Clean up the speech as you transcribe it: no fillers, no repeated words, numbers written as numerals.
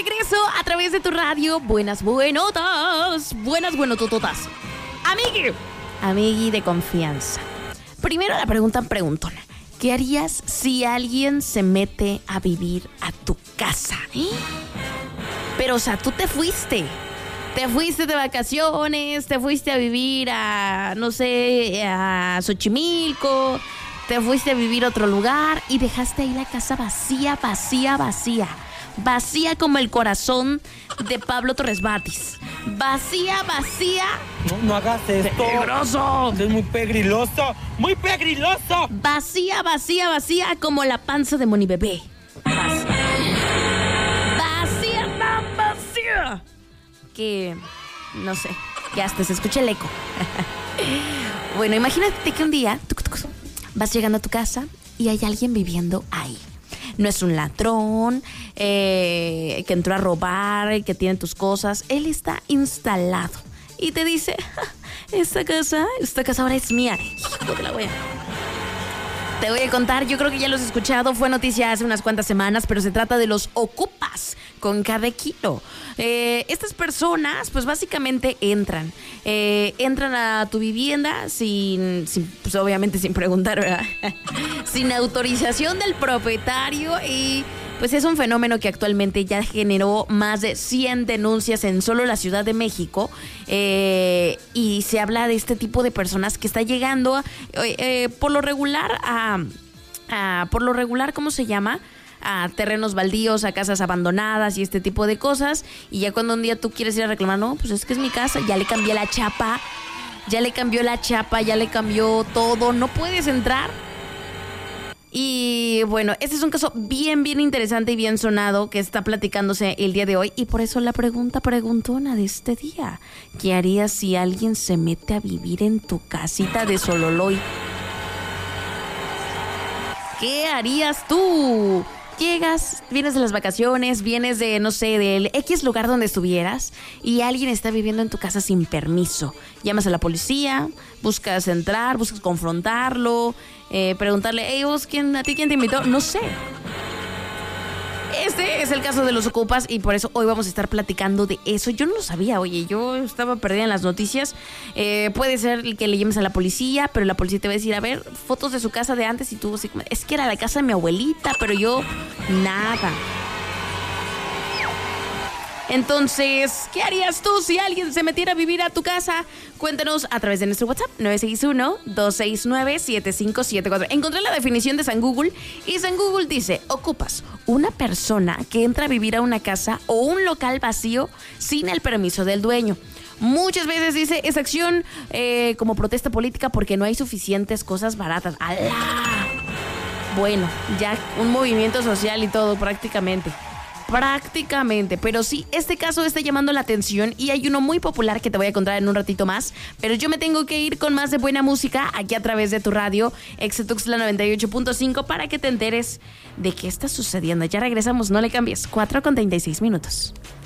regreso a través de tu radio. Buenas buenotas, buenas buenotototas. Amigui de confianza. Primero la pregunta preguntona. ¿Qué harías si alguien se mete a vivir a tu casa? Pero, o sea, tú te fuiste. Te fuiste de vacaciones, te fuiste a vivir a, no sé, a Xochimilco, te fuiste a vivir a otro lugar y dejaste ahí la casa vacía, vacía, vacía. Vacía como el corazón de Pablo Torres Batis. Vacía, vacía. No hagas esto. ¡Peligroso! Es muy pegriloso. ¡Muy pegriloso! Vacía, vacía, vacía como la panza de Moni Bebé. Vacía. Vacía, tan vacía. Que, no sé, que hasta se escucha el eco. Bueno, imagínate que un día vas llegando a tu casa y hay alguien viviendo ahí. No es un ladrón que entró a robar, que tiene tus cosas. Él está instalado y te dice, esta casa ahora es mía. Hijo de la wea. Te voy a contar, yo creo que ya lo has escuchado, fue noticia hace unas cuantas semanas, pero se trata de los ocupas con cada kilo. Estas personas, pues básicamente entran a tu vivienda sin pues obviamente sin preguntar, ¿verdad? Sin autorización del propietario y pues es un fenómeno que actualmente ya generó más de 100 denuncias en solo la Ciudad de México y se habla de este tipo de personas que está llegando por lo regular ¿cómo se llama? A terrenos baldíos, a casas abandonadas y este tipo de cosas. Y ya cuando un día tú quieres ir a reclamar, no, pues es que es mi casa, ya le cambié la chapa, ya le cambió todo, no puedes entrar. Y bueno, este es un caso bien, bien interesante y bien sonado que está platicándose el día de hoy. Y por eso la preguntona de este día. ¿Qué harías si alguien se mete a vivir en tu casita de Sololoy? ¿Qué harías tú? Llegas, vienes de las vacaciones, vienes de, no sé, del X lugar donde estuvieras y alguien está viviendo en tu casa sin permiso. Llamas a la policía, buscas entrar, buscas confrontarlo, preguntarle, hey, ¿vos a ti quién te invitó? No sé. Este es el caso de los ocupas y por eso hoy vamos a estar platicando de eso. Yo no lo sabía, oye, yo estaba perdida en las noticias. Puede ser que le llames a la policía, pero la policía te va a decir, a ver, fotos de su casa de antes y tú así como, es que era la casa de mi abuelita, pero yo, nada. Entonces, ¿qué harías tú si alguien se metiera a vivir a tu casa? Cuéntanos a través de nuestro WhatsApp 961-269-7574. Encontré la definición de San Google y San Google dice, ocupas una persona que entra a vivir a una casa o un local vacío sin el permiso del dueño. Muchas veces dice esa acción como protesta política porque no hay suficientes cosas baratas. ¡Alá! Bueno, ya un movimiento social y todo prácticamente, pero sí, este caso está llamando la atención y hay uno muy popular que te voy a contar en un ratito más, pero yo me tengo que ir con más de buena música aquí a través de tu radio, Exetuxtla 98.5, para que te enteres de qué está sucediendo. Ya regresamos, no le cambies, 4:36 minutos.